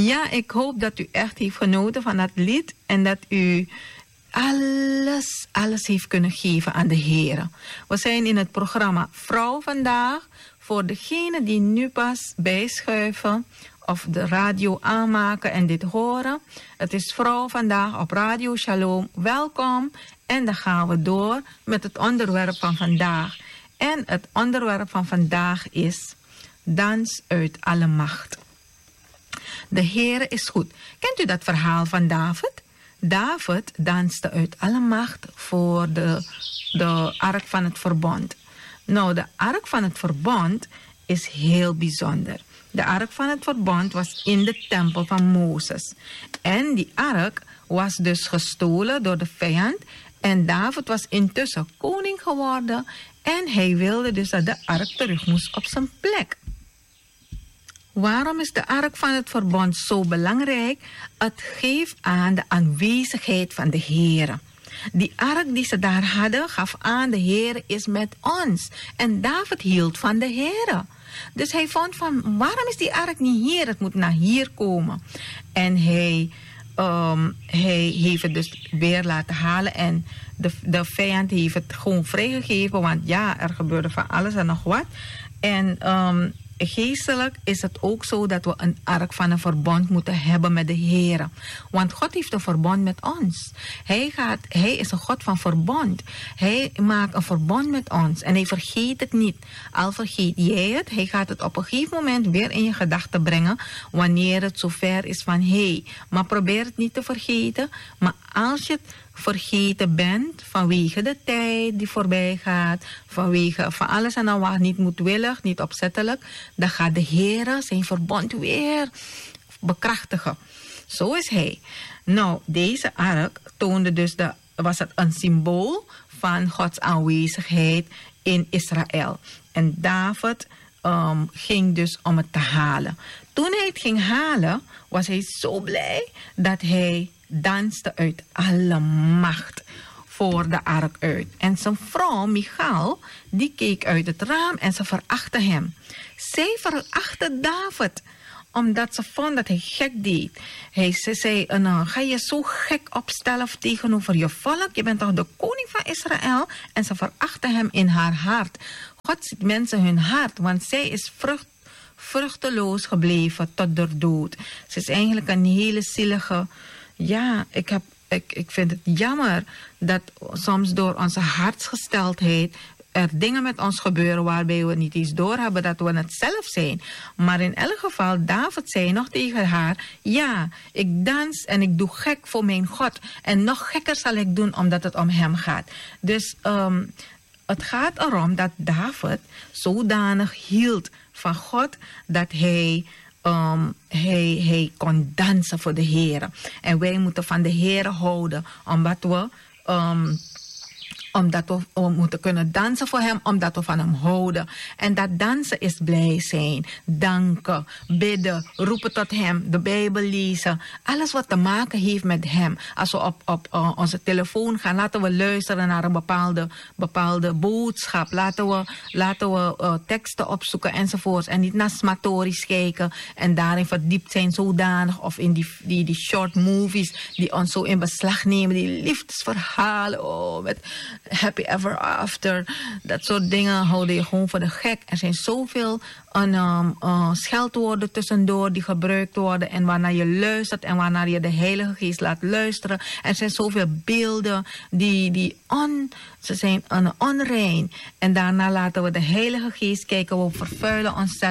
Ja, ik hoop dat u echt heeft genoten van dat lied en dat u alles heeft kunnen geven aan de Heer. We zijn in het programma Vrouw Vandaag. Voor degenen die nu pas bijschuiven of de radio aanmaken en dit horen. Het is Vrouw Vandaag op Radio Shalom. Welkom. En dan gaan we door met het onderwerp van vandaag. En het onderwerp van vandaag is dans uit alle macht. De Heer is goed. Kent u dat verhaal van David? David danste uit alle macht voor de ark van het verbond. Nou, de ark van het verbond is heel bijzonder. De ark van het verbond was in de tempel van Mozes. En die ark was dus gestolen door de vijand. En David was intussen koning geworden. En hij wilde dus dat de ark terug moest op zijn plek. Waarom is de ark van het verbond zo belangrijk? Het geeft aan de aanwezigheid van de Heer. Die ark die ze daar hadden, gaf aan, de Heer is met ons. En David hield van de Heer. Dus hij vond van, waarom is die ark niet hier? Het moet naar hier komen. En hij heeft het dus weer laten halen. En de vijand heeft het gewoon vrijgegeven. Want ja, er gebeurde van alles en nog wat. En geestelijk is het ook zo dat we een ark van een verbond moeten hebben met de Heer. Want God heeft een verbond met ons. Hij is een God van verbond. Hij maakt een verbond met ons. En hij vergeet het niet. Al vergeet jij het, hij gaat het op een gegeven moment weer in je gedachten brengen. Wanneer het zover is van maar probeer het niet te vergeten. Maar als je het vergeten bent vanwege de tijd die voorbij gaat, vanwege van alles en dan wat, niet moedwillig, niet opzettelijk, dan gaat de Heer zijn verbond weer bekrachtigen. Zo is hij. Nou, deze ark toonde dus, was het een symbool van Gods aanwezigheid in Israël. En David ging dus om het te halen. Toen hij het ging halen, was hij zo blij dat hij danste uit alle macht voor de ark uit. En zijn vrouw, Michal, die keek uit het raam en ze verachtte hem. Zij verachtte David, omdat ze vond dat hij gek deed. Ze zei, ga je zo gek opstellen tegenover je volk? Je bent toch de koning van Israël? En ze verachtte hem in haar hart. God ziet mensen hun hart, want zij is vruchteloos gebleven tot de dood. Ze is eigenlijk een hele zielige. Ja, ik vind het jammer dat soms door onze hartsgesteldheid er dingen met ons gebeuren waarbij we niet eens doorhebben dat we het zelf zijn. Maar in elk geval, David zei nog tegen haar, ja, ik dans en ik doe gek voor mijn God. En nog gekker zal ik doen omdat het om hem gaat. Dus het gaat erom dat David zodanig hield van God dat hij kon dansen voor de Heer. En wij moeten van de Heer houden, omdat we moeten kunnen dansen voor hem, omdat we van hem houden. En dat dansen is blij zijn, danken, bidden, roepen tot hem, de Bijbel lezen. Alles wat te maken heeft met hem. Als we op onze telefoon gaan, laten we luisteren naar een bepaalde boodschap. Laten we teksten opzoeken enzovoorts. En niet naar smatories kijken en daarin verdiept zijn zodanig. Of in die short movies die ons zo in beslag nemen. Die liefdesverhalen, met happy ever after. Dat soort dingen houden je gewoon voor de gek. Er zijn zoveel scheldwoorden tussendoor die gebruikt worden. En waarnaar je luistert en waarnaar je de Heilige Geest laat luisteren. Er zijn zoveel beelden ze zijn onrein. En daarna laten we de Heilige Geest kijken. We vervuilen onszelf.